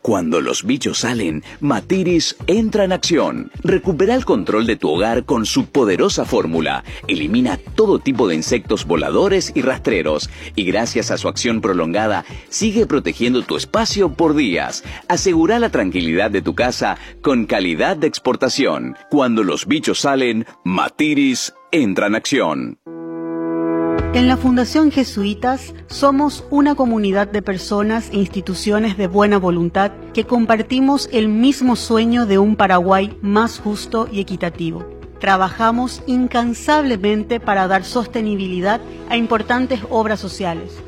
Cuando los bichos salen, Matiris entra en acción. Recupera el control de tu hogar con su poderosa fórmula. Elimina todo tipo de insectos voladores y rastreros. Y gracias a su acción prolongada, sigue protegiendo tu espacio por días. Asegura la tranquilidad de tu casa con calidad de exportación. Cuando los bichos salen, Matiris entra en acción. En la Fundación Jesuitas somos una comunidad de personas e instituciones de buena voluntad que compartimos el mismo sueño de un Paraguay más justo y equitativo. Trabajamos incansablemente para dar sostenibilidad a importantes obras sociales,